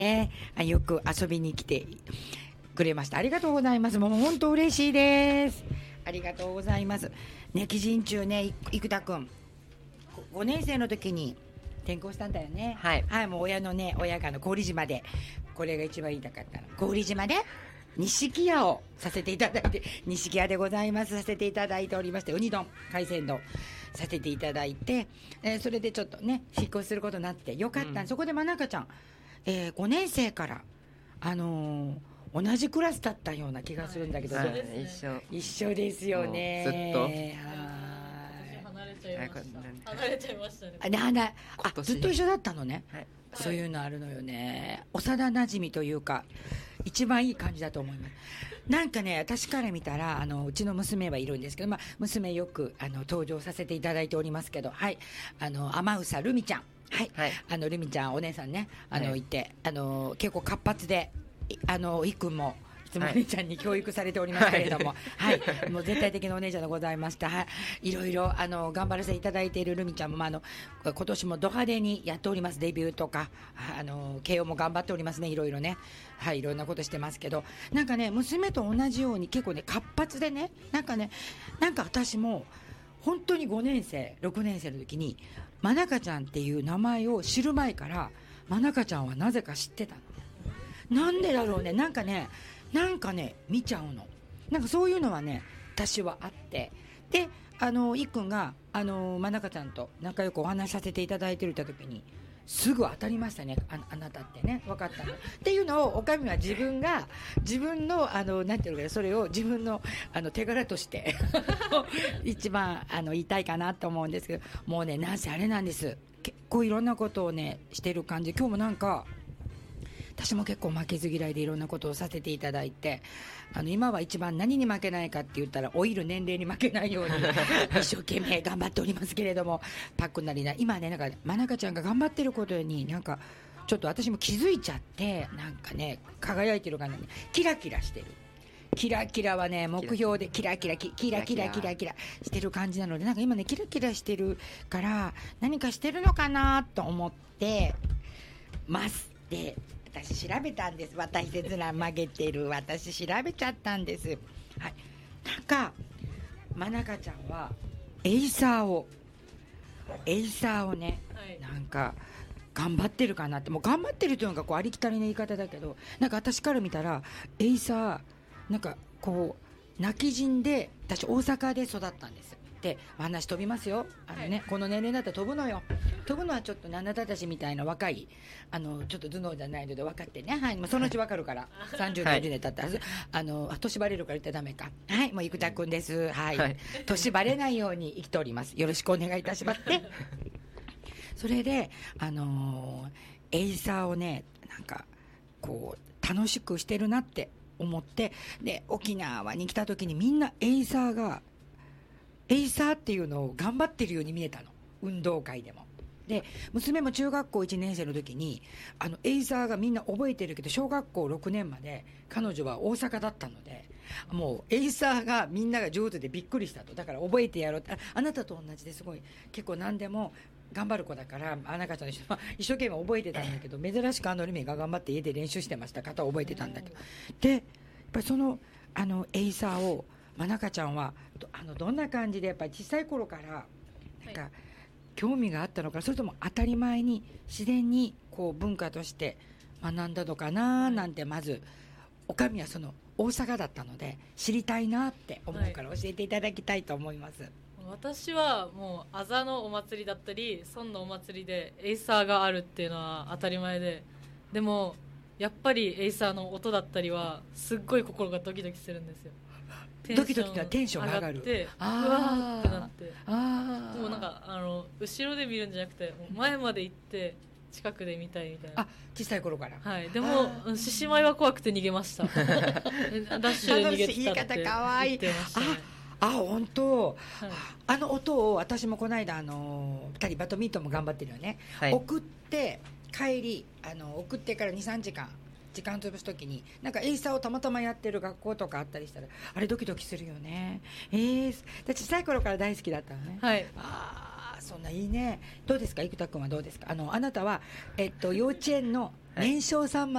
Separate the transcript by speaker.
Speaker 1: よく遊びに来てくれました。ありがとうございます。もう本当嬉しいです。ありがとうございます。ね、基人中ね、生田くん5年生の時に転校したんだよね。
Speaker 2: はい、
Speaker 1: はい、もう親が郡島で、これが一番言いたかったの、郡島で錦屋をさせていただいて、錦屋でございます、させていただいておりまして、ウニ丼海鮮丼させていただいて、それでちょっとね引っ越しすることになってよかった、そこで真中ちゃん、5年生から同じクラスだったような気がするんだけど、一緒ですよね。
Speaker 2: ずっと
Speaker 3: 離れちゃいましたね。
Speaker 1: ずっと一緒だったのね、
Speaker 2: はい、
Speaker 1: そういうのあるのよね。幼馴染というか一番いい感じだと思います。なんかね、私から見たらうちの娘はいるんですけど、娘よく登場させていただいておりますけど、はい、天草ルミちゃん、はい、はい、ルミちゃんお姉さんね、いて結構活発で、いくんもいつもお姉ちゃんに教育されておりますけれども、はい、もう絶対的なお姉ちゃんでございました。はい、いろいろ頑張らせていただいているルミちゃんも、今年もド派手にやっております。デビューとか慶応も頑張っておりますね。いろいろね、はい、いろんなことしてますけど、なんかね、娘と同じように結構ね活発でね、なんか私も本当に5年生6年生の時に真中ちゃんっていう名前を知る前から真中ちゃんはなぜか知ってたの。なんでだろうね、なんかね見ちゃうの。なんかそういうのはね私はあって、でいっくんが真中ちゃんと仲良くお話しさせていただいてる時にすぐ当たりましたね。あなたってね、分かったのっていうのをおかみは自分のなんていうのか、それを自分の手柄として一番言いたいかなと思うんですけど、もうね、なんせあれなんです、結構いろんなことをねしてる感じ。今日もなんか私も結構負けず嫌いでいろんなことをさせていただいて、今は一番何に負けないかって言ったら老いる年齢に負けないように一生懸命頑張っておりますけれども、パックなりな今ね、なんか真中ちゃんが頑張ってることになんかちょっと私も気づいちゃって、なんかね輝いてるからね、キラキラしてる。キラキラはね目標でキラキラしてる感じなので、なんか今ねキラキラしてるから何かしてるのかなと思ってます。で、私調べたんです。私切な曲げてる私調べちゃったんです。はい、なんか真中ちゃんはエイサーをね、はい、なんか頑張ってるかなって。もう頑張ってるというのがこうありきたりな言い方だけど、なんか私から見たらエイサーなんかこう泣き人で、私大阪で育ったんです。で、話飛びますよ。はい、この年齢だったら飛ぶのよ。飛ぶのはちょっとあなたたちみたいな若いちょっと頭脳じゃないので分かってね。はい、もうそのうち分かるから30年40年経ったら、年バレるから言ったらダメか。はい、もう生田くんです。はい、はい、年バレないように生きております。よろしくお願いいたしますね。それでエイサーをね、なんかこう楽しくしてるなって思って、で沖縄に来た時にみんなエイサーっていうのを頑張ってるように見えたの、運動会でも。で、娘も中学校1年生の時にエイサーがみんな覚えてるけど、小学校6年まで彼女は大阪だったので、もうエイサーがみんなが上手でびっくりしたと。だから覚えてやろうって、あなたと同じですごい結構何でも頑張る子だから、あなたと一生懸命覚えてたんだけど、珍しくルミが頑張って家で練習してました方を覚えてたんだけど、でやっぱりそのエイサーを真中ちゃんはどんな感じでやっぱり小さい頃からなんか興味があったのか、それとも当たり前に自然にこう文化として学んだのかななんて、まずおかみはその大阪だったので知りたいなって思うから教えていただきたいと思います。
Speaker 3: 私はもうあざのお祭りだったり村のお祭りでエイサーがあるっていうのは当たり前で、でもやっぱりエイサーの音だったりはすっごい心がドキドキするんですよ。
Speaker 1: ドキドキがテンションが上がる。
Speaker 3: うわーってなって、もうなんか後ろで見るんじゃなくて前まで行って近くで見たいみたいな。
Speaker 1: 小さい頃から。
Speaker 3: はい。でも獅子舞は怖くて逃げました。ダッシュで逃げてたって言ってましたね。
Speaker 1: 本当、はい、音を私もこの間2人バドミントンも頑張ってるよね、はい、送って帰り送ってから 2,3 時間時間潰すときになんかエイサーをたまたまやってる学校とかあったりしたら、あれドキドキするよね。で小さい頃から大好きだったのね。
Speaker 3: はい。
Speaker 1: そんないいね。どうですか生田君はどうですか。あなたは幼稚園の年少さん